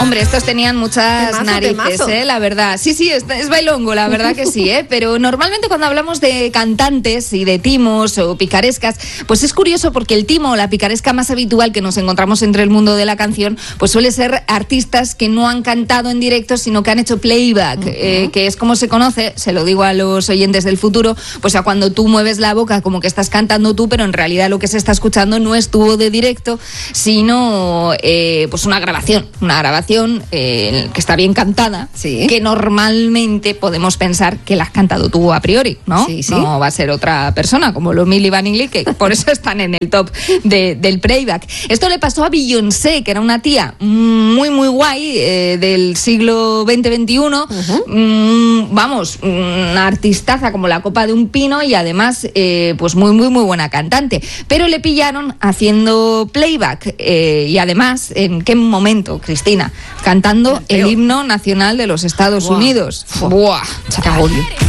Hombre, estos tenían muchas narices, temazo. la verdad. Sí, es bailongo, la verdad que sí, pero normalmente cuando hablamos de cantantes y de timos o picarescas, pues es curioso porque el timo o la picaresca más habitual que nos encontramos entre el mundo de la canción, pues suele ser artistas que no han cantado en directo, sino que han hecho playback, que es como se conoce, se lo digo a los oyentes del futuro, pues a cuando tú mueves la boca como que estás cantando tú, pero en realidad lo que se está escuchando no es tu voz de directo, sino pues una grabación que está bien cantada, Sí. que normalmente podemos pensar que la has cantado tú a priori, ¿no? Sí, sí. No va a ser otra persona, como los Milli Vanilli, que por eso están en el top del playback. Esto le pasó a Beyoncé, que era una tía muy, muy guay del siglo XX-XXI. Vamos, una artistaza como la copa de un pino y además pues muy, muy, muy buena cantante. Pero le pillaron haciendo playback y además, ¿en qué momento, Cristina? Cantando el himno nacional de los Estados Unidos. ¡Buah! Chaval.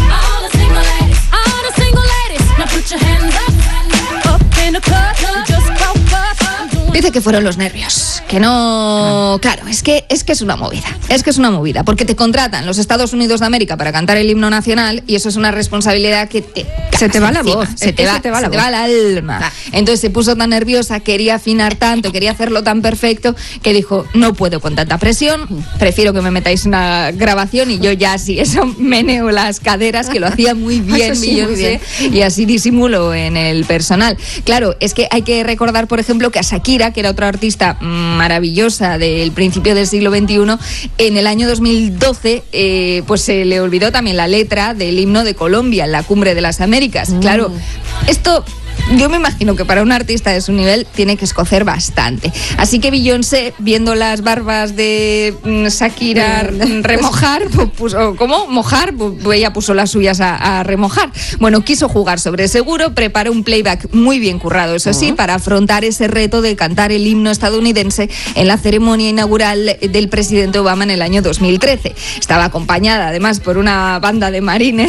Dice que fueron los nervios, que no... Claro, es que es una movida, porque te contratan los Estados Unidos de América para cantar el himno nacional y eso es una responsabilidad que se te va la encima, voz, se te va el alma. Entonces se puso tan nerviosa, quería afinar tanto, quería hacerlo tan perfecto, que dijo, no puedo con tanta presión, prefiero que me metáis una grabación y yo ya así, eso meneo las caderas, que lo hacía muy bien Beyoncé, y así disimulo en el personal. Claro, es que hay que recordar, por ejemplo, que a Shakira, que era otra artista maravillosa del principio del siglo XXI, en el año 2012 pues se le olvidó también la letra del himno de Colombia en la Cumbre de las Américas. Claro, esto... Yo me imagino que para un artista de su nivel tiene que escocer bastante. Así que Beyoncé, viendo las barbas de Shakira remojar, puso, ¿cómo? Mojar, pues ella puso las suyas a remojar. Bueno, quiso jugar sobre seguro, preparó un playback muy bien currado, eso sí, para afrontar ese reto de cantar el himno estadounidense en la ceremonia inaugural del presidente Obama en el año 2013. Estaba acompañada además por una banda de marines.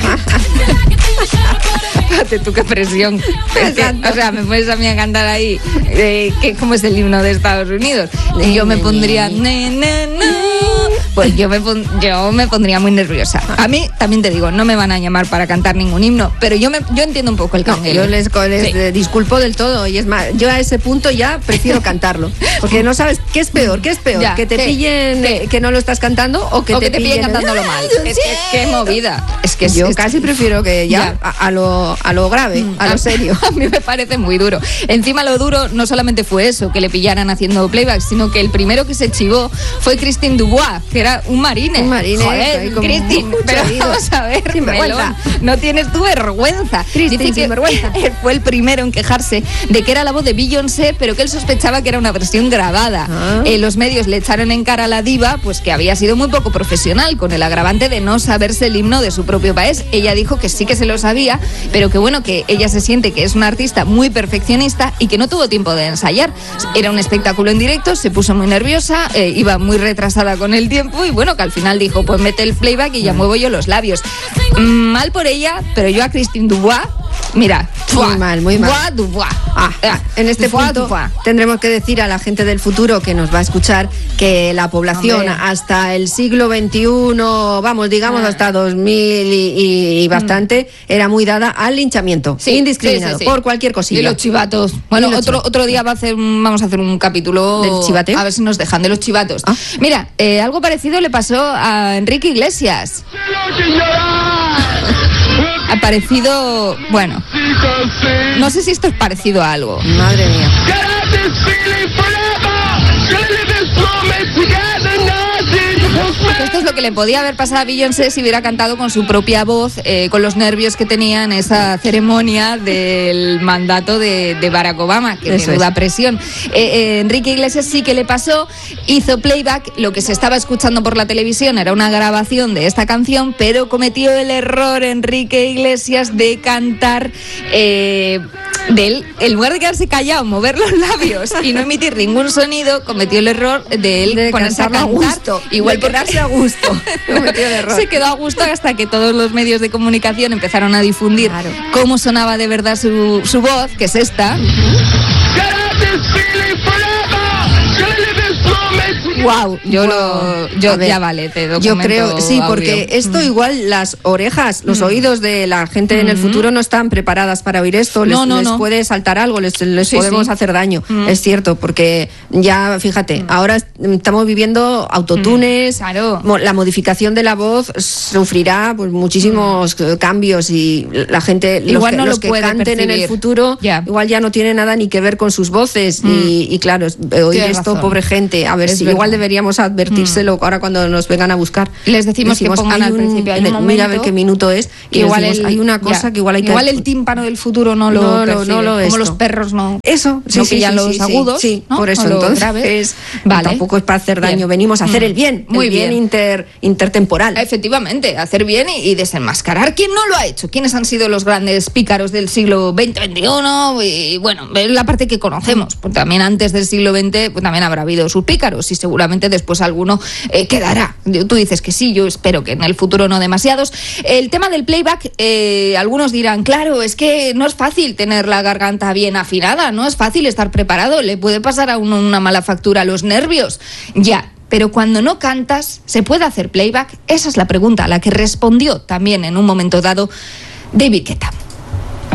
Fíjate tú qué presión. O sea, me pones a mí a cantar ahí ¿cómo es el himno de Estados Unidos? Y yo me pondría pues yo me pondría muy nerviosa. A mí, también te digo, no me van a llamar para cantar ningún himno, pero yo entiendo un poco el canguelo. Yo les disculpo del todo, y es más, yo a ese punto ya prefiero cantarlo, porque no sabes qué es peor, Ya, que te pillen que no lo estás cantando o que te pillen cantándolo mal. Es que qué movida. Es que yo casi prefiero que ya. A lo grave, a lo serio. A mí me parece muy duro. Encima lo duro no solamente fue eso, que le pillaran haciendo playback, sino que el primero que se chivó fue Christine Dubois, que era un marine. Joder, Christine, pero vamos a ver, melón, no tienes tu vergüenza. Christine, sin vergüenza. Fue el primero en quejarse de que era la voz de Beyoncé, pero que él sospechaba que era una versión grabada. Los medios le echaron en cara a la diva, pues que había sido muy poco profesional, con el agravante de no saberse el himno de su propio país. Ella dijo que sí que se lo sabía, pero que bueno, que ella se siente que es una artista muy perfeccionista y que no tuvo tiempo de ensayar. Era un espectáculo en directo, se puso muy nerviosa, iba muy retrasada con el tiempo y bueno, que al final dijo, pues mete el playback y ya muevo yo los labios. Mal por ella, pero yo a Christine Dubois, mira, muy mal. Dubois. En este punto tendremos que decir a la gente del futuro que nos va a escuchar que la población hasta el siglo XXI, vamos, digamos hasta 2000 y bastante, era muy dada al linchamiento, indiscriminado, por cualquier cosilla. Y los chivatos. Bueno, otro día vamos a hacer un capítulo del chivateo. A ver si nos dejan de los chivatos. Mira, algo parecido le pasó a Enrique Iglesias. Ha parecido, bueno, no sé si esto es parecido a algo. Madre mía. Esto es lo que le podía haber pasado a Beyoncé si hubiera cantado con su propia voz, con los nervios que tenía en esa ceremonia del mandato de Barack Obama, que menuda presión. Enrique Iglesias sí que le pasó, hizo playback, lo que se estaba escuchando por la televisión era una grabación de esta canción, pero cometió el error Enrique Iglesias de cantar en lugar de quedarse callado, mover los labios y no emitir ningún sonido, cometió el error de él ponerse a cantar gusto, igual quedarse a gusto. Cometió el error. Se quedó a gusto hasta que todos los medios de comunicación empezaron a difundir cómo sonaba de verdad su voz, que es esta. Wow, ya vale, te documento. Yo creo, sí, audio. porque esto igual las orejas, los oídos de la gente en el futuro no están preparadas para oír esto, les puede saltar algo, les podemos hacer daño, es cierto, porque ya, fíjate, ahora estamos viviendo autotunes, claro. La modificación de la voz sufrirá pues muchísimos cambios y la gente, igual los que canten percibir. en el futuro, igual ya no tiene nada ni que ver con sus voces y claro, oír esto, razón. Pobre gente, a ver si igual deberíamos advertírselo ahora cuando nos vengan a buscar. Les decimos que pongan al principio, hay un momento, mira a ver qué minuto es, y igual decimos, hay una cosa que igual hay que... Igual el tímpano del futuro no lo como los perros no pillan los agudos, ¿no? por eso o entonces graves. Tampoco es para hacer daño, venimos a hacer el bien, muy bien, intertemporal. Efectivamente, hacer bien y desenmascarar. ¿Quién no lo ha hecho? ¿Quiénes han sido los grandes pícaros del siglo XX-XXI? Y bueno, la parte que conocemos, porque también antes del siglo XX pues también habrá habido sus pícaros y seguramente después alguno quedará. Tú dices que sí, yo espero que en el futuro no demasiados. El tema del playback, algunos dirán, claro, es que no es fácil tener la garganta bien afinada, no es fácil estar preparado, le puede pasar a uno una mala factura a los nervios. Ya, pero cuando no cantas, ¿se puede hacer playback? Esa es la pregunta a la que respondió también en un momento dado David Guetta.